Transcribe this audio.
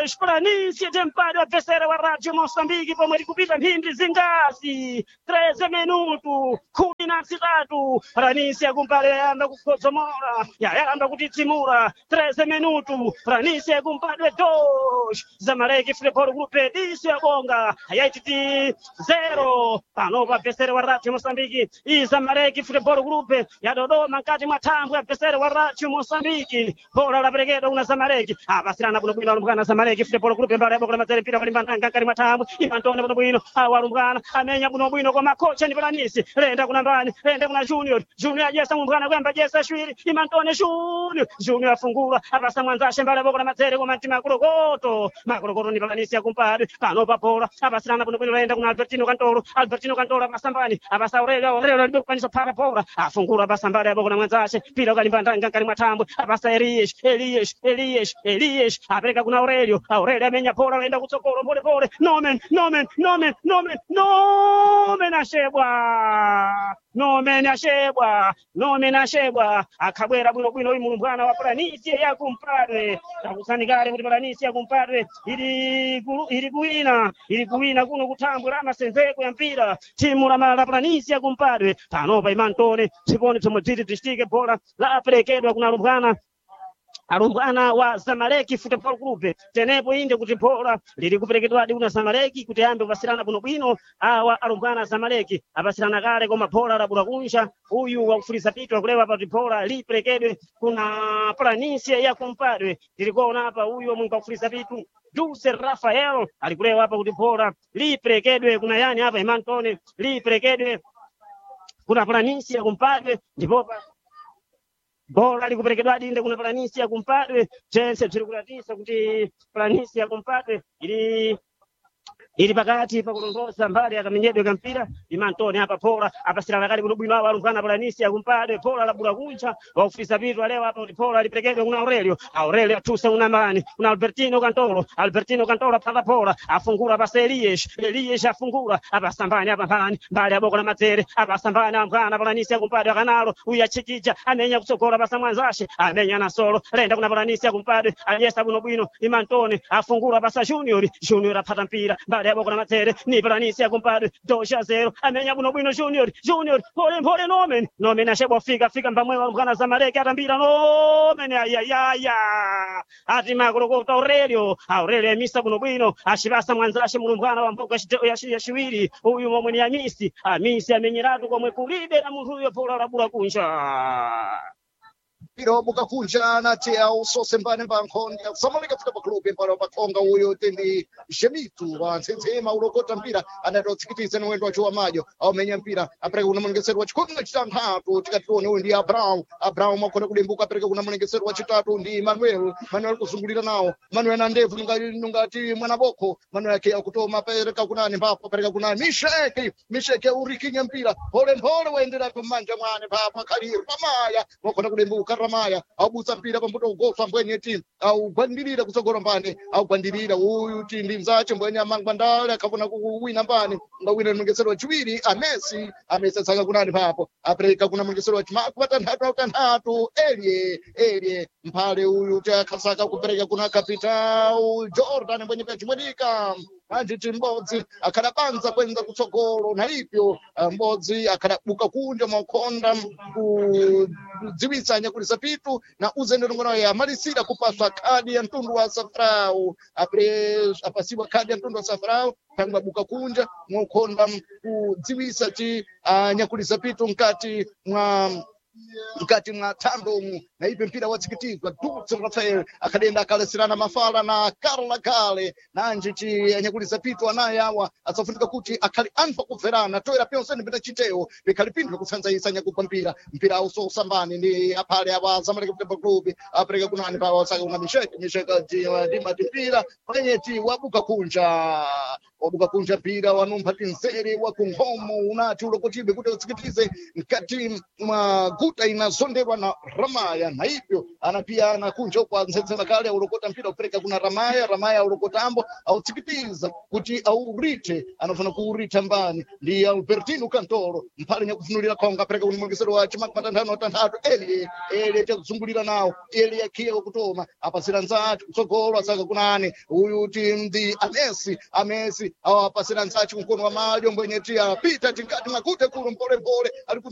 2 Planície de empate a terceira wa Rádio Moçambique pomwe likupita mphindi zingazi 13 minutos khumi na zitatu Planície kumpale yayamba kukhozomora yayamba kutitsimura 13 minutos Planície kumpale 2 Zamalek Futebol Clube diso yabonga yaititi 0 pano pa terceira wa Rádio Moçambique i Zamalek Futebol Clube ya Dodoma nkati mwa thambwe ya terceira wa Rádio Moçambique bola laperekedwa una Zamalek abasirana bwinobwino alumbwana Zamalek Futebol Clube mbala yaboko la mazere mpira palimbandanga nkati mwa thambwe imantone bwinobwino awalumbwana amenya bwinobwino kwa makocha ni Planície lenda kuna mbani lenda kuna Junior ajesa mumbwana kwamba jesa shwiri imantone Junior afungula abasa mwanzashe mbala yaboko la mazere kwa mantima Makorokoto ni Planície kumpadwe pano pa bola abasirana bwinobwino lenda kuna Albertino Cantoro abasambani abasa Aurelio ndikukwanisa para bola afungula abasa mbala yaboko na mwanzashe mpira ukalimbandanga nkati mwa thambwe abasa Elias apereka kuna Aurelio amenya bola aenda kutsogolo pole Nomen ashebwa akabwera bwinobwino uyu mulumbwana wa Planície yakumpadwe takusanikale kuti Planície yakumpadwe ili kuwina kuno kutambwera amasenzeko ya mpira timu la Planície yakumpadwe panopa imantone tipone tomoditi tistike bola laperekedwa kuna alumbwana wa Zamalek Futebol Clube tenepo inde kuti bola lili kuperekedwadi kuna Zamalek kuti ambe kupasirana bwinobwino awa alumbwana Zamalek apasirana kale koma bola labula kunja uyu wakufuliza pitu akulewa pati bola liperekedwe kuna Planície yakumpadwe tilikuona apa uyu mungu wakufuliza pitu Dulce Rafael alikulewa hapa kuti bola liperekedwe kuna yani hapa imantone liperekedwe kuna Planície yakumpadwe ndipo bola likuperekedwa dinde kuna Planície yakumpadwe jense tikulatisa kuti Planície yakumpadwe ili pakati pakulongoza mbali akamenyedwe kampira imantone hapa bola apasirana kali bwinobwino awa alumbwana Planície yakumpadwe bola labula kunja waufisa pitu leo hapa kuti bola liperekedwe kuna Aurelio atuse una mani kuna Albertino Cantoro pala bola afungula basa Elias afungula abasambani hapa mbali aboko na mazere abasambani ambwana Planície yakumpadwe akanalo uyachikija amenya kutsogora basa mwanzashe amenya na solo lenda kuna Planície yakumpadwe ajesa bwinobwino imantone afungula basa Junior apata mpira mbali aboko na mazere ni Planície yakumpadwe 2-0 amenya bwinobwino Junior pole Nomen ashebwa fika mbamwe wa Zamalek atambira Nomen ayaya ati Makorokoto Aurelio emisa bwinobwino ashibasa mwanzashe mulumbwana wa mboga ya shiwiri uyu momwe ni Amisi amenyeratu komwe kulibe na munthu uyo bola labula kunja Piro bukakunja na tia sose mbane bankhonde Zamalek Futebol Clube pano pakhonga uyo tendi Shemitu wa ntsenzema ulokota mpira anatotsikitiza nwendo wacho wamajo aumenya mpira apereka kuna mwengesero wa chikumi chitantatu tikatione uyu ndi Abraham wakona kudembuka apereka kuna mwengesero wa chitatu ndi Manuel kuzungulira nawo Manuel na ndevu nungati mwanaboko Manuel yake akutoma apereka kunani mpapo apereka kuna Misheke urikinya mpira pole waendera kumanja mwane papa Kalir pamaya wakona kudembuka Ramaya aubusa mpira pambuto ugofa mbwenye timu au gwandirira kutsogora mbane au gwandirira uyu tindi mzache mbwenye amangwandale akafuna kuwina mbane ngawina mwengesero wa chiwiri Amesi saka kunani papo apereka kuna mwengesero wa chimaku patantatu Elie mphale uyu takasaka kupereka kuna kapitao Jordan mbwenye pya chimwedika Anjiti Mbodzi akadabanza kwenza kutsogolo na hivyo Mbodzi akadabuka kunja makonda kudziwitsanya kulisa pitu na uzende ngono ya malisira kupaswa kadi ya mtundu wa Safrau apasiwa kadi ya mtundu wa Safrau pangwa buka kunja mwakonda kudziwisa nyakulisa pitu mkati mwa tandomu na ipe mpira watsikitizwa Dulce Rafael akadenda akalesirana mafala na Carla Gale na njichi anyakulisa pitu anaye awa asafunika kuti akali anfa kuverana toera pionse nipita chiteo bikalipindwa kusanza isanya kupa mpira auso sambani ni apale awa Zamalek Futebol Clube apereka kunani pa wasaka una Misheke dima mpira kwenye ti wabuka kunja obuka kunja mpira wanumpati nzere wa kunhomo unati ulokotibe kuti utsikitize mkati mwa guta inazonderwa na Ramaya na hivyo anapiyana kunja kwa nzenzema kale ulokota mpira upereka kuna Ramaya ulokotambo autsikitiza kuti aurite anafana kuurita mbani ndi Albertino Cantoro mpale nyakufunulira konga pereka unimwegesero wa chimakmatandano tantatu eli chakuzungulira nawo eli yakiwa kutoma apasira nzati kutsogolo asaka kunani uyu ndi Amesi awapasira nzati kunkono wa malyo mbwenyeti apita tingati makute kulu mpole ali